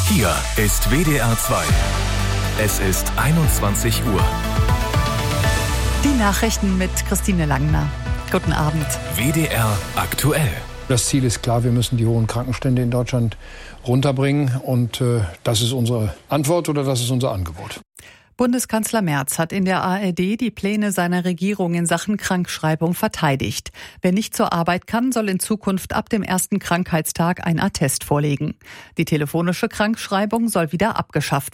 Hier ist WDR 2. Es ist 21 Uhr. Die Nachrichten mit Christine Langner. Guten Abend. WDR aktuell. Das Ziel ist klar, wir müssen die hohen Krankenstände in Deutschland runterbringen. Und das ist unsere Antwort oder das ist unser Angebot. Bundeskanzler Merz hat in der ARD die Pläne seiner Regierung in Sachen Krankschreibung verteidigt. Wer nicht zur Arbeit kann, soll in Zukunft ab dem ersten Krankheitstag ein Attest vorlegen. Die telefonische Krankschreibung soll wieder abgeschafft